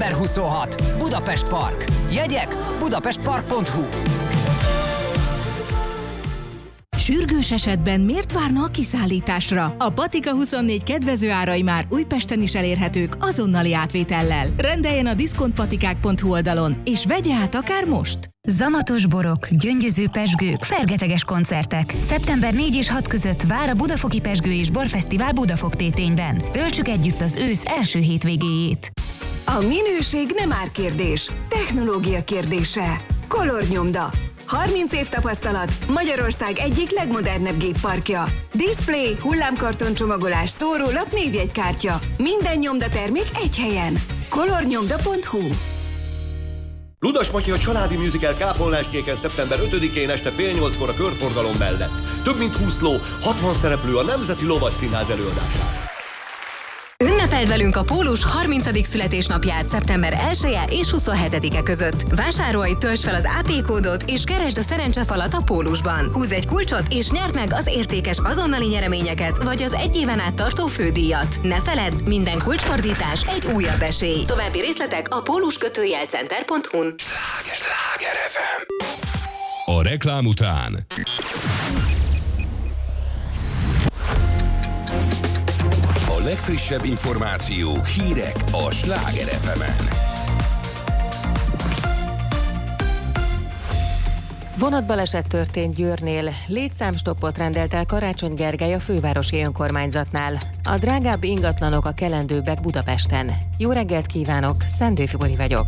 Szeptember 26. Budapest Park. Jegyek budapestpark.hu. Sürgős esetben miért várna a kiszállításra? A Patika 24 kedvező árai már Újpesten is elérhetők azonnali átvétellel. Rendeljen a diszkontpatikák.hu oldalon, és vegye át akár most! Zamatos borok, gyöngyöző pezsgők, fergeteges koncertek. Szeptember 4 és 6 között vár a Budafoki Pezsgő és Borfesztivál Budafok-Tétényben. Töltsük együtt az ősz első hétvégéjét. A minőség nem árkérdés, technológia kérdése. Color Nyomda. 30 év tapasztalat, Magyarország egyik legmodernebb gépparkja. Display, hullámkarton csomagolás, szórólap, névjegykártya. Minden nyomdatermék egy helyen. colornyomda.hu. Ludas Matyi a családi musical Kápolnáskéken szeptember 5-én este fél 8-kor a körforgalom mellett. Több mint 20 ló, 60 szereplő a Nemzeti Lovas Színház előadásán. Ünnepeld velünk a Pólus 30. születésnapját szeptember 1-e és 27-e között. Vásárolj, töltsd fel az AP kódot és keresd a szerencsefalat a Pólusban. Húzz egy kulcsot és nyerd meg az értékes azonnali nyereményeket vagy az egy éven át tartó fődíjat. Ne feledd, minden kulcsfordítás egy újabb esély. További részletek a pólus-center.hu-n. Sláger FM. A reklám után a legfrissebb információk, hírek a Sláger FM-en. Vonatbaleset történt Győrnél. Létszámstoppot rendelt el Karácsony Gergely a fővárosi önkormányzatnál. A drágább ingatlanok a kelendőbbek Budapesten. Jó reggelt kívánok, Szendő Fibori vagyok.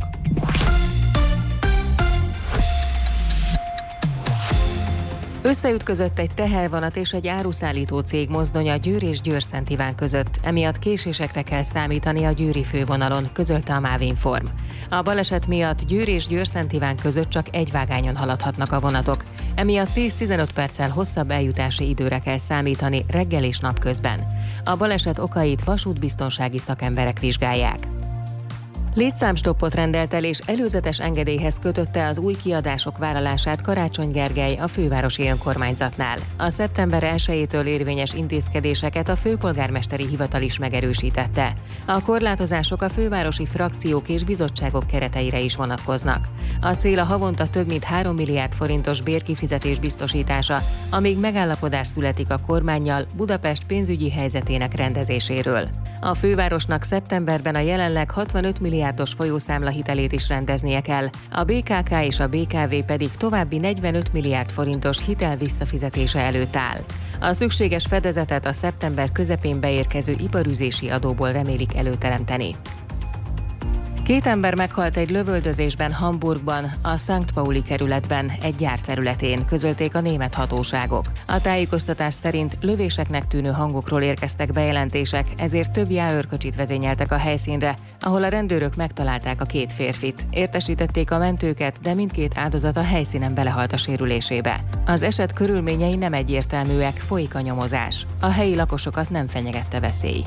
Összeütközött egy tehervonat és egy áruszállító cég mozdonya Győr és Győr-Szent Iván között. Emiatt késésekre kell számítani a győri fővonalon, közölte a MÁV Inform. A baleset miatt Győr és Győr-Szent Iván között csak egy vágányon haladhatnak a vonatok. Emiatt 10-15 perccel hosszabb eljutási időre kell számítani reggel és napközben. A baleset okait vasútbiztonsági szakemberek vizsgálják. Létszámstoppot rendelt el és előzetes engedélyhez kötötte az új kiadások vállalását Karácsony Gergely a fővárosi önkormányzatnál. A szeptember 1-től érvényes intézkedéseket a főpolgármesteri hivatal is megerősítette. A korlátozások a fővárosi frakciók és bizottságok kereteire is vonatkoznak. A cél a havonta több mint 3 milliárd forintos bérkifizetés biztosítása, amíg megállapodás születik a kormánnyal Budapest pénzügyi helyzetének rendezéséről. A fővárosnak szeptemberben a jelenleg 65 milliárdos folyószámla hitelét is rendeznie kell, a BKK és a BKV pedig további 45 milliárd forintos hitel visszafizetése előtt áll. A szükséges fedezetet a szeptember közepén beérkező iparűzési adóból remélik előteremteni. 2 ember meghalt egy lövöldözésben Hamburgban, a Szent Pauli kerületben, egy gyár területén, közölték a német hatóságok. A tájékoztatás szerint lövéseknek tűnő hangokról érkeztek bejelentések, ezért több járőrkocsit vezényeltek a helyszínre, ahol a rendőrök megtalálták a 2 férfit. Értesítették a mentőket, de mindkét áldozat a helyszínen belehalt a sérülésébe. Az eset körülményei nem egyértelműek, folyik a nyomozás. A helyi lakosokat nem fenyegette veszély.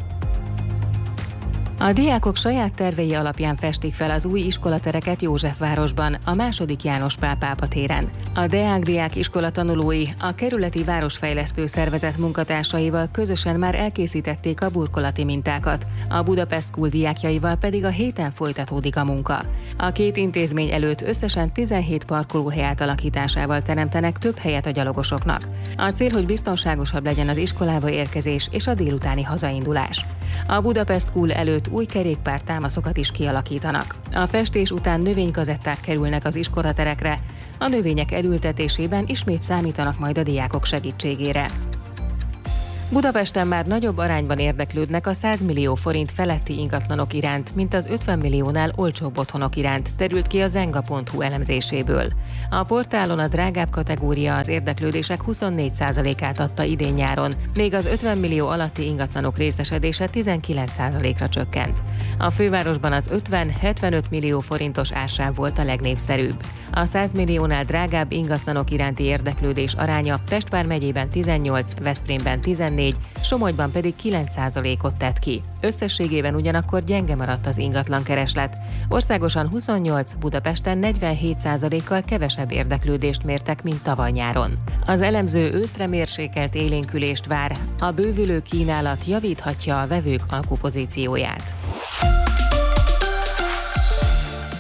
A diákok saját tervei alapján festik fel az új iskolatereket Józsefvárosban, a II. János Pál pápa téren. A Deák iskola tanulói a kerületi városfejlesztő szervezet munkatársaival közösen már elkészítették a burkolati mintákat, a Budapest School diákjaival pedig a héten folytatódik a munka. A 2 intézmény előtt összesen 17 parkolóhely átalakításával teremtenek több helyet a gyalogosoknak. A cél, hogy biztonságosabb legyen az iskolába érkezés és a délutáni hazaindulás. A Budapest School előtt új kerékpártámaszokat is kialakítanak. A festés után növénykazetták kerülnek az iskolaterekre, a növények elültetésében ismét számítanak majd a diákok segítségére. Budapesten már nagyobb arányban érdeklődnek a 100 millió forint feletti ingatlanok iránt, mint az 50 milliónál olcsóbb otthonok iránt, derült ki a zenga.hu elemzéséből. A portálon a drágább kategória az érdeklődések 24%-át adta idén nyáron, még az 50 millió alatti ingatlanok részesedése 19%-ra csökkent. A fővárosban az 50-75 millió forintos ársáv volt a legnépszerűbb. A 100 milliónál drágább ingatlanok iránti érdeklődés aránya Pest vármegyében 18, Veszprémben 14, Somogyban pedig 9%-ot tett ki. Összességében ugyanakkor gyenge maradt az ingatlankereslet. Országosan 28, Budapesten 47%-kal kevesebb érdeklődést mértek, mint tavaly nyáron. Az elemző őszre mérsékelt élénkülést vár, a bővülő kínálat javíthatja a vevők alkupozícióját.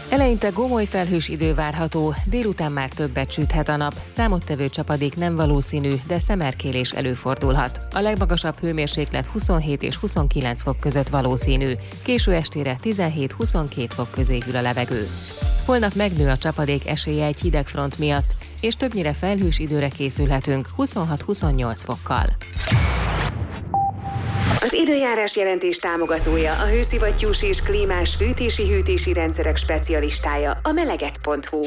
Eleinte gomoly felhős idő várható, délután már többet süthet a nap, számottevő csapadék nem valószínű, de szemerkélés előfordulhat. A legmagasabb hőmérséklet 27 és 29 fok között valószínű, késő estére 17-22 fok közé hűl a levegő. Holnap megnő a csapadék esélye egy hideg front miatt, és többnyire felhős időre készülhetünk 26-28 fokkal. Az időjárás jelentés támogatója a hőszivattyús és klímás fűtési-hűtési rendszerek specialistája, a meleget.hu.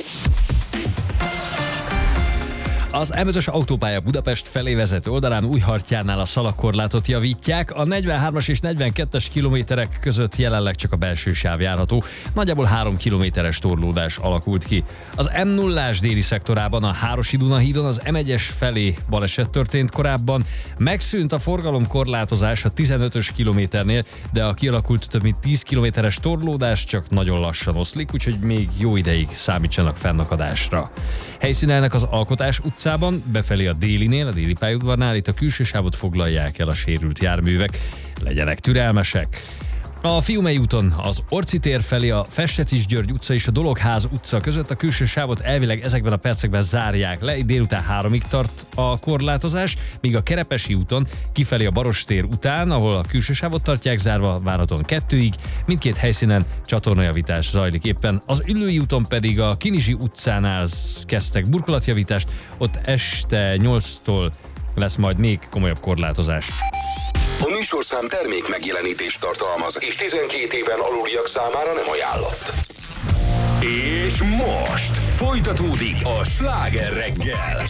Az M5-ös autópálya Budapest felé vezető oldalán Újhartyánál a szalagkorlátot javítják, a 43-as és 42-es kilométerek között jelenleg csak a belső sáv járható, nagyjából 3 kilométeres torlódás alakult ki. Az M0-ás déli szektorában a Hárosi-Duna hídon az M1-es felé baleset történt korábban, megszűnt a forgalomkorlátozás a 15-ös kilométernél, de a kialakult több mint 10 kilométeres torlódás csak nagyon lassan oszlik, úgyhogy még jó ideig számítsanak fennakadásra. Helyszínelnek az Alkotás utcában, befelé a délinél, a déli pályaudvarnál, itt a külső sávot foglalják el a sérült járművek. Legyenek türelmesek. A Fiumei úton az Orci tér felé a Festetics György utca és a Dologház utca között a külső sávot elvileg ezekben a percekben zárják le, délután 3-ig tart a korlátozás, míg a Kerepesi úton kifelé a Barostér után, ahol a külső sávot tartják zárva, várhatóan 2-ig, mindkét helyszínen csatornajavítás zajlik éppen. Az Üllői úton pedig a Kinizsi utcánál kezdtek burkolatjavítást, ott este 8-tól lesz majd még komolyabb korlátozás. A műsorszám termék megjelenítést tartalmaz, és 12 éven aluliak számára nem ajánlott. És most folytatódik a Sláger reggel.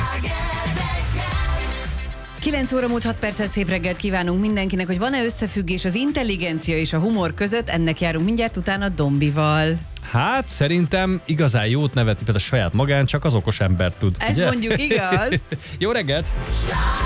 9 óra múlt 6 perccel szép reggelt kívánunk mindenkinek, hogy van-e összefüggés az intelligencia és a humor között, ennek járunk mindjárt utána Dombival. Hát szerintem igazán jót nevetni, például a saját magán csak az okos ember tud. Ez ugye? mondjuk igaz. Jó reggelt!